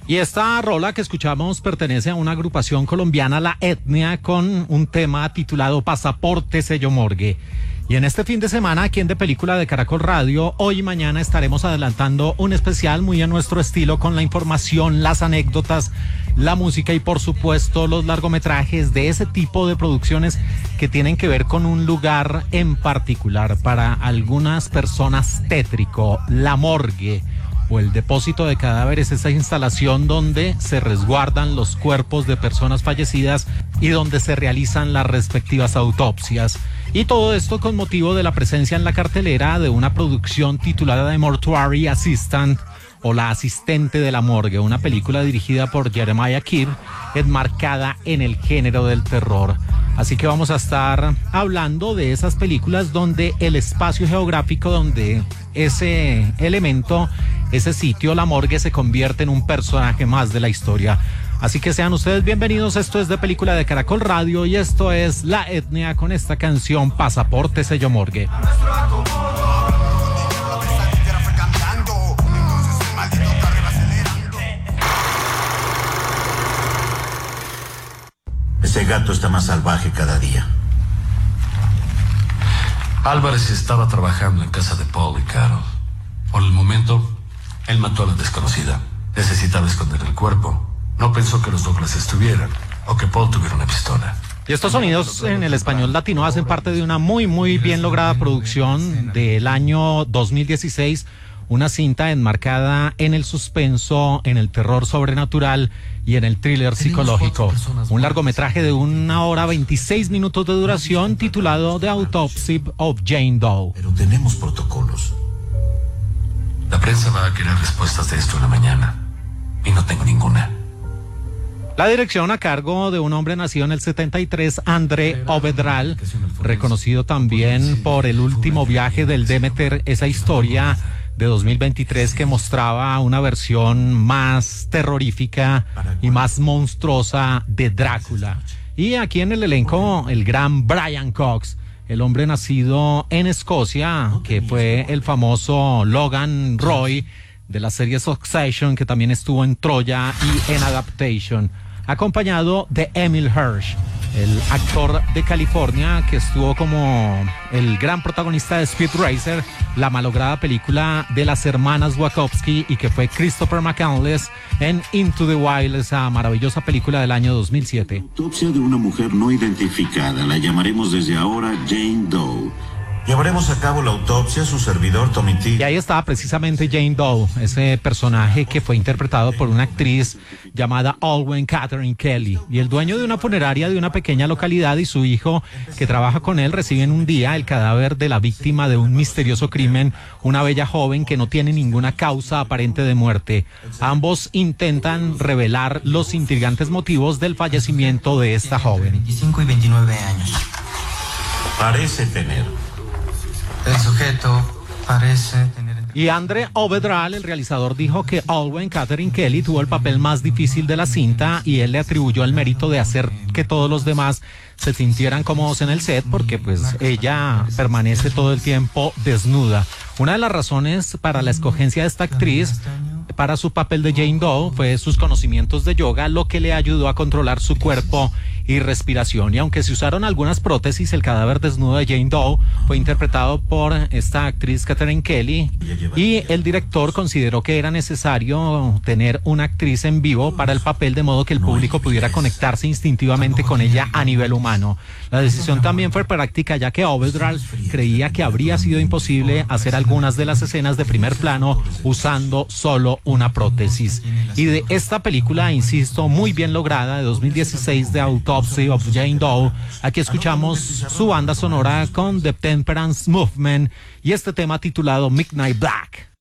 Y esta rola que escuchamos pertenece a una agrupación colombiana, La Etnia, con un tema titulado Pasaporte Sello Morgue. Y en este fin de semana, aquí en De Película de Caracol Radio, hoy y mañana estaremos adelantando un especial muy a nuestro estilo con la información, las anécdotas, la música y por supuesto los largometrajes de ese tipo de producciones que tienen que ver con un lugar en particular. Para algunas personas tétrico, la morgue o el depósito de cadáveres, esa instalación donde se resguardan los cuerpos de personas fallecidas y donde se realizan las respectivas autopsias. Y todo esto con motivo de la presencia en la cartelera de una producción titulada The Mortuary Assistant o La Asistente de la Morgue, una película dirigida por Jeremiah Kidd, enmarcada en el género del terror. Así que vamos a estar hablando de esas películas donde el espacio geográfico, donde ese elemento, ese sitio, la morgue, se convierte en un personaje más de la historia. Así que sean ustedes bienvenidos, esto es De Película de Caracol Radio y esto es La Etnia con esta canción Pasaporte Sello Morgue. Ese gato está más salvaje cada día. Álvarez estaba trabajando en casa de Paul y Carol. Por el momento, él mató a la desconocida. Necesitaba esconder el cuerpo. No pensó que los Douglas estuvieran o que Paul tuviera una pistola. Y estos sonidos en el español latino hacen parte de una muy bien lograda producción del año 2016, una cinta enmarcada en el suspenso, en el terror sobrenatural y en el thriller psicológico. Un largometraje de 1 hora 26 minutos de duración titulado The Autopsy of Jane Doe. Pero tenemos protocolos. La prensa va a querer respuestas de esto en la mañana y no tengo ninguna. La dirección a cargo de un hombre nacido en el 73, André Ovedral, reconocido también por El Último Viaje del Demeter, esa historia de 2023 que mostraba una versión más terrorífica y más monstruosa de Drácula. Y aquí en el elenco, el gran Brian Cox, el hombre nacido en Escocia, que fue el famoso Logan Roy de la serie Succession, que también estuvo en Troya y en Adaptation, acompañado de Emil Hirsch, el actor de California que estuvo como el gran protagonista de Speed Racer, la malograda película de las hermanas Wachowski, y que fue Christopher McCandless en Into the Wild, esa maravillosa película del año 2007. Autopsia de una mujer no identificada, la llamaremos desde ahora Jane Doe. Llevaremos a cabo la autopsia, su servidor Tommy T. Y ahí estaba precisamente Jane Doe, ese personaje que fue interpretado por una actriz llamada Alwyn Catherine Kelly. Y el dueño de una funeraria de una pequeña localidad y su hijo, que trabaja con él, reciben un día el cadáver de la víctima de un misterioso crimen, una bella joven que no tiene ninguna causa aparente de muerte. Ambos intentan revelar los intrigantes motivos del fallecimiento de esta joven. 25 y 29 años. Parece tener. El sujeto parece tener... Y André Ovedral, el realizador, dijo que Alwyn Catherine Kelly tuvo el papel más difícil de la cinta y él le atribuyó el mérito de hacer que todos los demás se sintieran cómodos en el set, porque pues ella permanece todo el tiempo desnuda. Una de las razones para la escogencia de esta actriz para su papel de Jane Doe fue sus conocimientos de yoga, lo que le ayudó a controlar su cuerpo y respiración. Y aunque se usaron algunas prótesis, el cadáver desnudo de Jane Doe fue interpretado por esta actriz Catherine Kelly, y el director consideró que era necesario tener una actriz en vivo para el papel, de modo que el público pudiera conectarse instintivamente con ella a nivel humano. La decisión también fue práctica, ya que Ovedral creía que habría sido imposible hacer algunas de las escenas de primer plano usando solo una prótesis. Y de esta película, insisto, muy bien lograda, de 2016, de Autopsy of Jane Doe, aquí escuchamos su banda sonora con The Temperance Movement y este tema titulado Midnight Black.